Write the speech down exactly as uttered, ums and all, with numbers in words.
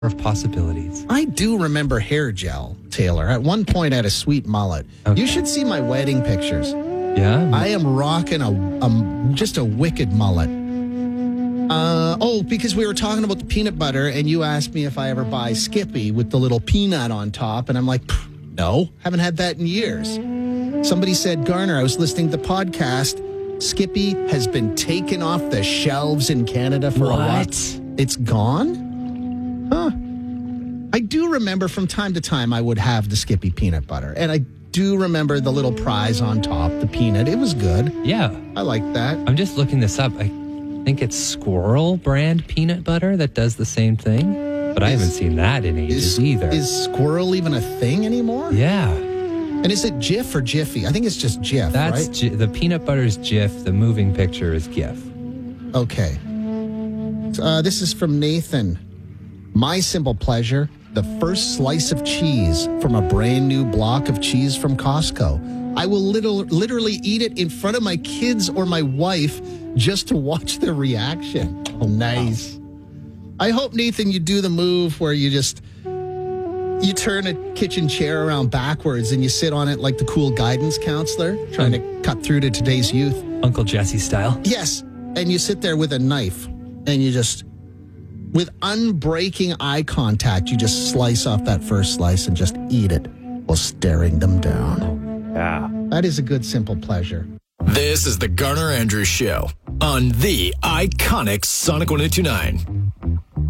of possibilities. I do remember hair gel, Taylor. At one point, I had a sweet mullet. Okay. You should see my wedding pictures. Yeah? I am rocking a, a just a wicked mullet. Uh, oh, because we were talking about the peanut butter, and you asked me if I ever buy Skippy with the little peanut on top, and I'm like, no, haven't had that in years. Somebody said, Garner, I was listening to the podcast. Skippy has been taken off the shelves in Canada for what? a while. It's gone? Huh. I do remember from time to time I would have the Skippy peanut butter, and I do remember the little prize on top, the peanut. It was good. Yeah. I like that. I'm just looking this up. I think it's Squirrel brand peanut butter that does the same thing, but I Is- haven't seen that in ages Is, either. is squirrel even a thing anymore? yeah. And is it Jif or Jiffy? I think it's just Jif, That's right? G- the peanut butter's Jif. The moving picture is GIF. Okay. Uh, this is from Nathan. My simple pleasure, the first slice of cheese from a brand new block of cheese from Costco. I will little, literally eat it in front of my kids or my wife just to watch their reaction. Oh, nice. I hope, Nathan, you do the move where you just, you turn a kitchen chair around backwards and you sit on it like the cool guidance counselor trying to cut through to today's youth. Uncle Jesse style. Yes. And you sit there with a knife and you just, with unbreaking eye contact, you just slice off that first slice and just eat it while staring them down. Yeah. That is a good, simple pleasure. This is the Garner Andrews Show on the iconic Sonic one oh two nine.